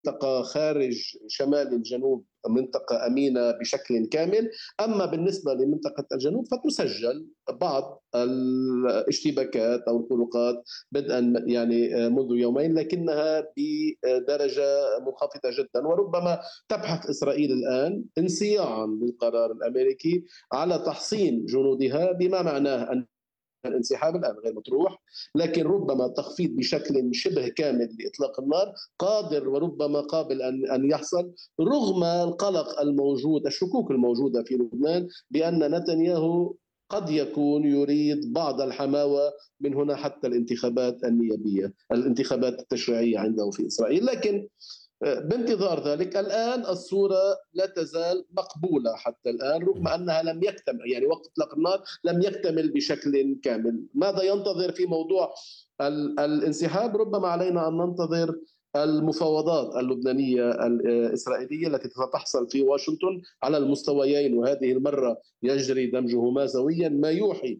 منطقة خارج شمال الجنوب منطقة أمينة بشكل كامل. أما بالنسبة لمنطقة الجنوب فتسجل بعض الاشتباكات أو الخروقات بدءا يعني منذ يومين، لكنها بدرجة منخفضة جدا، وربما تبحث إسرائيل الآن انصياعا للقرار الأمريكي على تحصين جنودها، بما معناه أن الانسحاب الآن غير مطروح، لكن ربما تخفيض بشكل شبه كامل لإطلاق النار قادر وربما قابل أن يحصل، رغم القلق الموجود، الشكوك الموجودة في لبنان بأن نتنياهو قد يكون يريد بعض الحماوة من هنا حتى الانتخابات النيابية، الانتخابات التشريعية عنده في إسرائيل. لكن بانتظار ذلك الآن الصورة لا تزال مقبولة حتى الآن، رغم أنها لم يكتمل، يعني وقت إطلاق النار لم يكتمل بشكل كامل. ماذا ينتظر في موضوع الانسحاب؟ ربما علينا أن ننتظر المفاوضات اللبنانية الإسرائيلية التي ستحصل في واشنطن على المستويين، وهذه المرة يجري دمجهما سويا، ما يوحي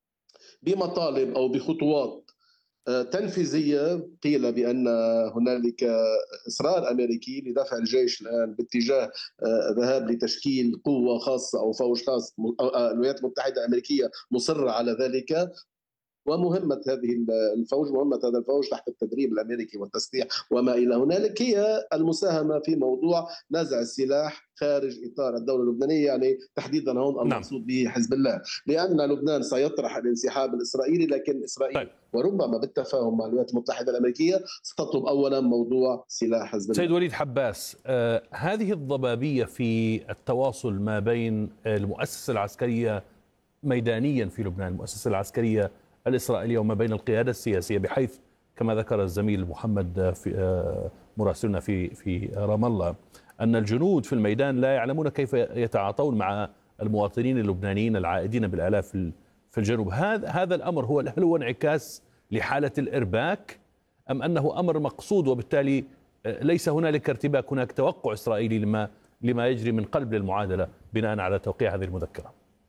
بمطالب أو بخطوات تنفيذية. قيل بأن هنالك إصرار أمريكي لدفع الجيش الآن باتجاه ذهاب لتشكيل قوة خاصة أو فوج خاص. الولايات المتحدة الأمريكية مصرة على ذلك، ومهمة هذه الفوج، مهمة هذا الفوج تحت التدريب الأمريكي والتسليح وما إلى هنالك، هي المساهمة في موضوع نزع السلاح خارج إطار الدولة اللبنانية، يعني تحديدا هون المقصود به حزب الله، لأن لبنان سيطرح الانسحاب الإسرائيلي، لكن إسرائيل وربما بالتفاهم مع الولايات المتحدة الأمريكية ستطلب أولا موضوع سلاح حزب الله. سيد وليد حباس، هذه الضبابية في التواصل ما بين المؤسسة العسكرية ميدانيا في لبنان، المؤسسة العسكرية الإسرائيلية، وما بين القيادة السياسية، بحيث كما ذكر الزميل محمد في مراسلنا في رام الله أن الجنود في الميدان لا يعلمون كيف يتعاطون مع المواطنين اللبنانيين العائدين بالآلاف في الجنوب. هذا الأمر هل هو انعكاس لحالة الإرباك، أم أنه أمر مقصود وبالتالي ليس هنالك ارتباك، هناك توقع إسرائيلي لما يجري من قلب للمعادلة بناء على توقيع هذه المذكرة؟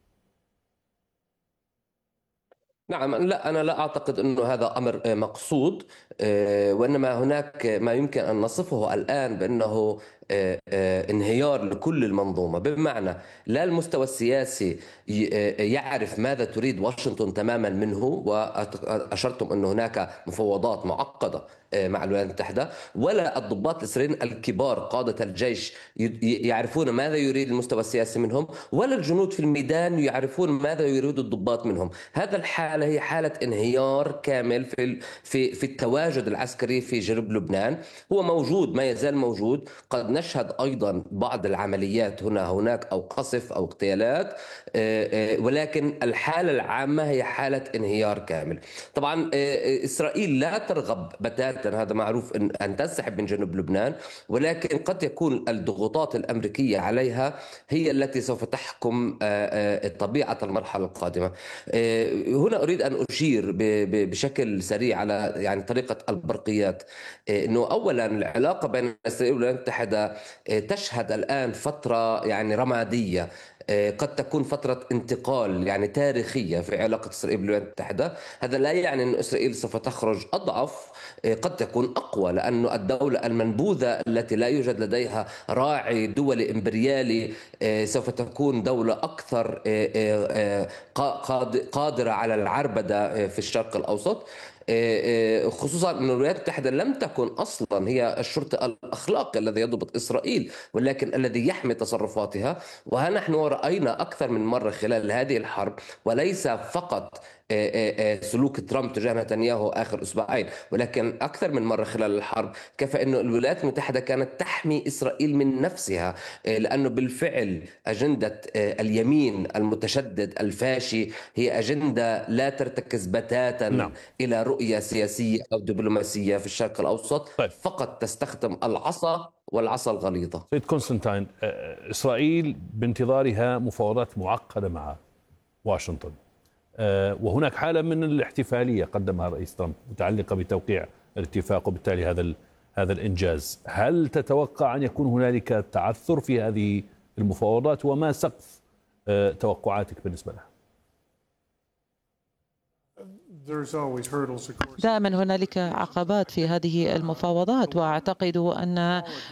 نعم، لا، أنا لا أعتقد أنه هذا أمر مقصود، وإنما هناك ما يمكن أن نصفه الآن بأنه انهيار لكل المنظومة، بمعنى لا المستوى السياسي يعرف ماذا تريد واشنطن تماما منه، وأشرتم أن هناك مفاوضات معقدة مع الولايات المتحدة، ولا الضباط الإسرائيليين الكبار قادة الجيش يعرفون ماذا يريد المستوى السياسي منهم، ولا الجنود في الميدان يعرفون ماذا يريد الضباط منهم. هذا الحالة هي حالة انهيار كامل في التواجد العسكري في جنوب لبنان. هو موجود، ما يزال موجود، قد نشهد أيضا بعض العمليات هناك أو قصف أو اغتيالات، ولكن الحالة العامة هي حالة انهيار كامل. طبعا إسرائيل لا ترغب بتاتا، هذا معروف، أن تنسحب من جنوب لبنان، ولكن قد يكون الضغوطات الأمريكية عليها هي التي سوف تحكم طبيعة المرحلة القادمة. هنا أريد أن أشير بشكل سريع على يعني طريقة البرقيات، أنه أولا العلاقة بين إسرائيل والولايات المتحدة تشهد الآن فترة يعني رمادية، قد تكون فترة انتقال يعني تاريخية في علاقة إسرائيل بالولايات المتحدة. هذا لا يعني أن إسرائيل سوف تخرج أضعف، قد تكون أقوى، لأن الدولة المنبوذة التي لا يوجد لديها راعي دولي إمبريالي سوف تكون دولة أكثر قادرة على العربدة في الشرق الأوسط، خصوصا أن الولايات المتحدة لم تكن أصلا هي الشرطة الأخلاقي الذي يضبط إسرائيل، ولكن الذي يحمي تصرفاتها. ونحن رأينا أكثر من مرة خلال هذه الحرب، وليس فقط سلوك ترامب تجاه نتنياهو آخر أسبوعين، ولكن أكثر من مرة خلال الحرب، كيف أن الولايات المتحدة كانت تحمي إسرائيل من نفسها، لأنه بالفعل أجندة اليمين المتشدد الفاشي هي أجندة لا ترتكز بتاتا إلى رؤية سياسية أو دبلوماسية في الشرق الأوسط، فقط تستخدم العصا والعصا الغليظة. سيد كونستانتين، إسرائيل بانتظارها مفاوضات معقدة مع واشنطن، وهناك حالة من الاحتفالية قدمها الرئيس ترامب متعلقة بتوقيع الاتفاق وبالتالي هذا الإنجاز. هل تتوقع أن يكون هنالك تعثر في هذه المفاوضات، وما سقف توقعاتك بالنسبة لها؟ دائما هنالك عقبات في هذه المفاوضات، واعتقد ان